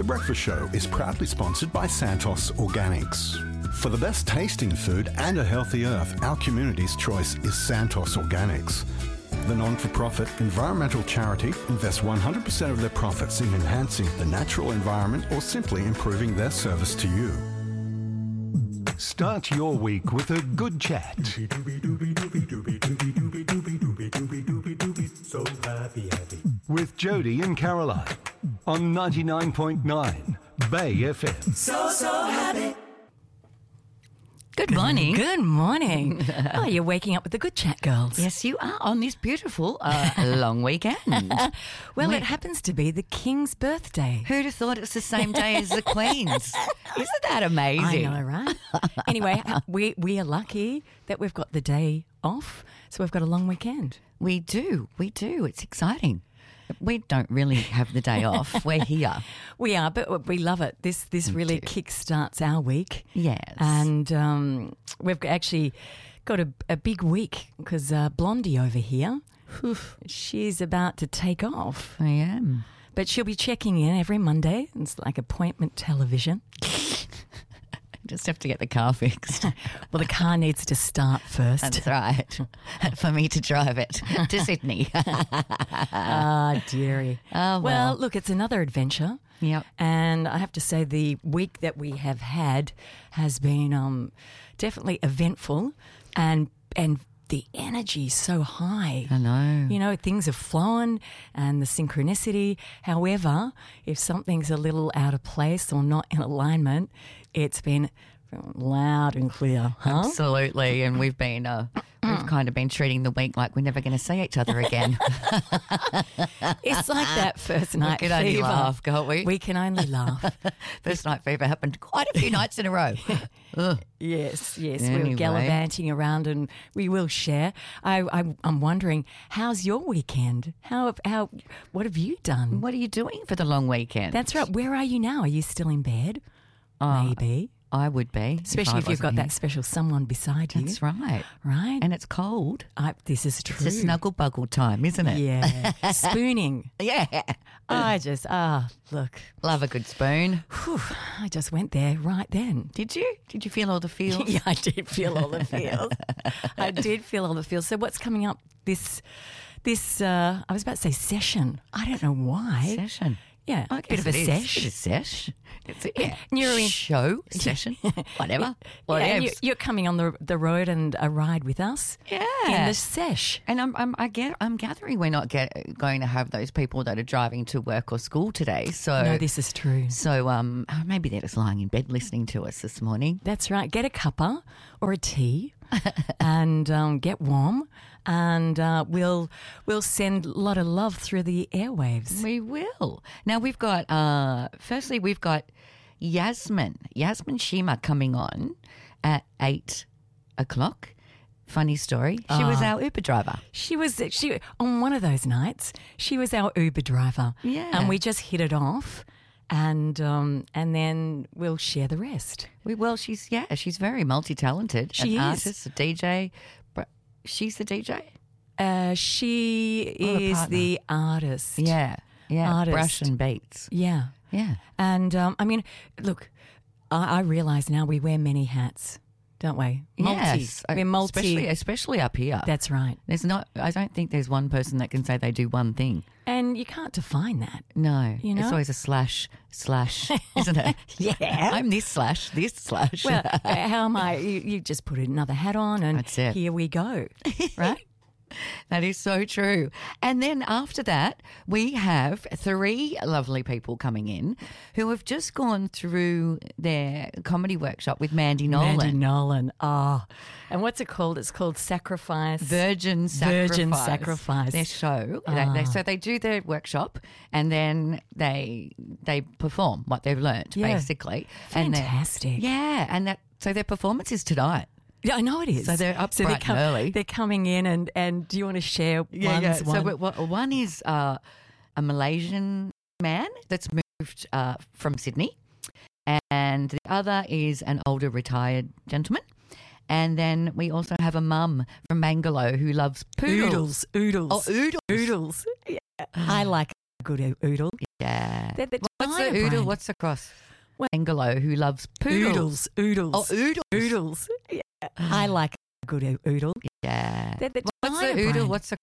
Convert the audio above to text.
Breakfast Show is proudly sponsored by Santos Organics. For the best tasting food and a healthy earth, our community's choice is Santos Organics. The non-for-profit environmental charity invests 100% of their profits in enhancing the natural environment or simply improving their service to you. Start your week with a good chat. So happy. With Jody and Caroline on 99.9 Bay FM. So happy. Good morning. Good morning. Oh, you're waking up with the good chat, girls. Yes, you are on this beautiful long weekend. Well, it happens to be the King's birthday. Who'd have thought it's the same day as the Queen's? Isn't that amazing? I know, right? Anyway, we are lucky that we've got the day off, so we've got a long weekend. We do. It's exciting. We don't really have the day off. We're here. We are, but we love it. This really kickstarts our week. Yes. And we've actually got a big week because Blondie over here, she's about to take off. I am. But she'll be checking in every Monday. It's like appointment television. Just have to get the car fixed. Well, the car needs to start first. That's right. For me to drive it to Sydney. Ah, dearie. Oh, well, look, it's another adventure. Yep. And I have to say the week that we have had has been definitely eventful and the energy so high. I know. You know, things have flown and the synchronicity. However, if something's a little out of place or not in alignment, it's been loud and clear. Huh? Absolutely. And we've been, we've kind of been treating the week like we're never going to see each other again. It's like that first night We fever. can only laugh, can't we? We can only laugh. First night fever happened quite a few nights in a row. Ugh. Yes. We Anyway. were gallivanting around and we will share. I'm wondering, how's your weekend? What have you done? What are you doing for the long weekend? That's right. Where are you now? Are you still in bed? Maybe. I would be. Especially if you've got that special someone beside you. That's right. Right? And it's cold. This is true. It's a snuggle buggle time, isn't it? Yeah. Spooning. Yeah. Look. Love a good spoon. Whew, I just went there right then. Did you? Did you feel all the feels? Yeah, I did feel all the feels. I did feel all the feels. So what's coming up this I was about to say session. I don't know why. Session. Yeah, I a bit of a sesh. Bit of sesh. It's a You're in show session. Whatever. Yeah, you're coming on the road and a ride with us. Yeah. In the sesh. And I'm gathering we're not going to have those people that are driving to work or school today. So No, this is true. So maybe they're just lying in bed listening to us this morning. That's right. Get a cuppa or a tea and get warm, and we'll send a lot of love through the airwaves. We will. Now we've got firstly we've got Yasmin Shima coming on at 8 o'clock. Funny story. She was our Uber driver. She on one of those nights. She was our Uber driver. Yeah. And we just hit it off. And then we'll share the rest. She's very multi-talented. She An is. artist, a DJ. She's the DJ? She Or a is partner? the artist. Yeah. Artist. Brush and beats. Yeah. Yeah. And, I mean, look, I realise now we wear many hats, don't we? Yes. We're multi. Especially up here. That's right. I don't think there's one person that can say they do one thing. And you can't define that. No. You know? It's always a slash, isn't it? Yeah. I'm this slash. Well, how am I? You just put another hat on and That's it. here we go, right? That is so true. And then after that, we have 3 lovely people coming in who have just gone through their comedy workshop with Mandy Nolan. Mandy Nolan. Oh. And what's it called? It's called Sacrifice. Virgin Sacrifice. Their show. So they do their workshop and then they perform what they've learnt, basically. Fantastic. And so their performance is tonight. Yeah, I know it is. So they're up bright and early. They're coming in and do you want to share one? So one is a Malaysian man that's moved from Sydney, and the other is an older retired gentleman. And then we also have a mum from Bangalore who loves poodles. Oodles. Oh, oodles. Oodles. Yeah. I like a good oodle. Yeah. They're What's the China oodle? brand. What's the cross? Well- Angelo, who loves poodles. Oodles. Oh, oodles. Oodles. Yeah. I like a good oodle. Yeah. They're the What's the China oodle? brand. What's the